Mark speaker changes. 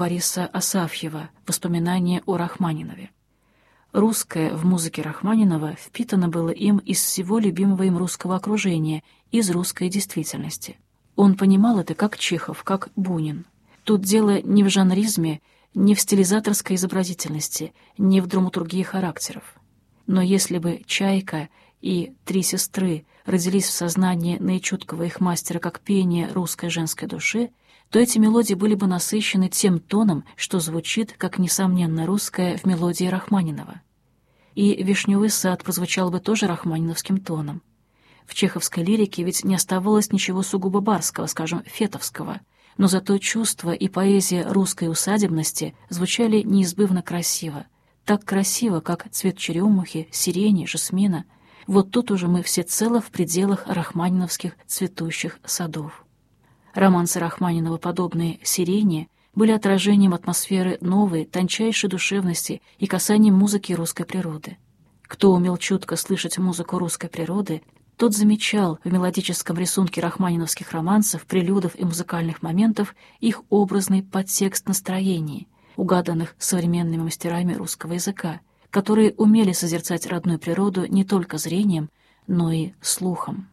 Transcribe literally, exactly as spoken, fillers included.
Speaker 1: Бориса Асафьева «Воспоминания о Рахманинове». Русское в музыке Рахманинова впитано было им из всего любимого им русского окружения, из русской действительности. Он понимал это как Чехов, как Бунин. Тут дело не в жанризме, не в стилизаторской изобразительности, не в драматургии характеров. Но если бы «Чайка» и «Три сестры» родились в сознании наичуткого их мастера как пение русской женской души, то эти мелодии были бы насыщены тем тоном, что звучит, как несомненно русское, в мелодии Рахманинова. И «Вишневый сад» прозвучал бы тоже рахманиновским тоном. В чеховской лирике ведь не оставалось ничего сугубо барского, скажем, фетовского, но зато чувство и поэзия русской усадебности звучали неизбывно красиво. Так красиво, как цвет черемухи, сирени, жасмина. Вот тут уже мы всецело в пределах рахманиновских цветущих садов. Романсы Рахманинова, подобные «Сирени», были отражением атмосферы новой, тончайшей душевности и касанием музыки русской природы. Кто умел чутко слышать музыку русской природы, тот замечал в мелодическом рисунке рахманиновских романсов, прелюдов и музыкальных моментов их образный подтекст настроений, угаданных современными мастерами русского языка, которые умели созерцать родную природу не только зрением, но и слухом.